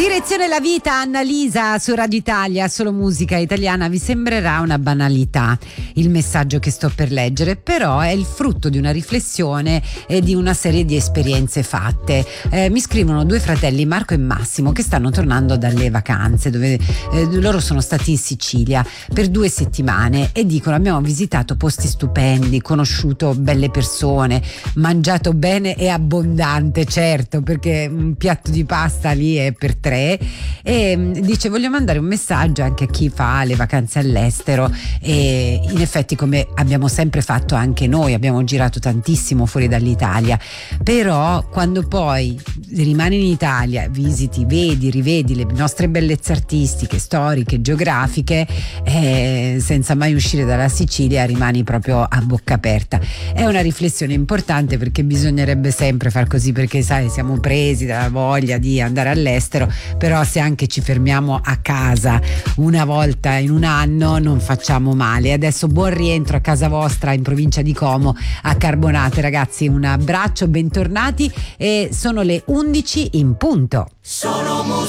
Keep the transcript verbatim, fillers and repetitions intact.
Direzione la vita, Annalisa su Radio Italia, solo musica italiana. Vi sembrerà una banalità il messaggio che sto per leggere, però è il frutto di una riflessione e di una serie di esperienze fatte. Eh, mi scrivono due fratelli, Marco e Massimo, che stanno tornando dalle vacanze, dove eh, loro sono stati in Sicilia per due settimane e dicono: abbiamo visitato posti stupendi, conosciuto belle persone, mangiato bene e abbondante, certo, perché un piatto di pasta lì è per tre. E dice: voglio mandare un messaggio anche a chi fa le vacanze all'estero. E in effetti, come abbiamo sempre fatto anche noi, abbiamo girato tantissimo fuori dall'Italia, però quando poi rimani in Italia, visiti, vedi, rivedi le nostre bellezze artistiche, storiche, geografiche, eh, senza mai uscire dalla Sicilia, rimani proprio a bocca aperta. È una riflessione importante, perché bisognerebbe sempre far così, perché sai, siamo presi dalla voglia di andare all'estero, però se anche ci fermiamo a casa una volta in un anno non facciamo male. Adesso buon rientro a casa vostra in provincia di Como, a Carbonate, ragazzi, un abbraccio, bentornati, e sono le undici in punto. Solo musica.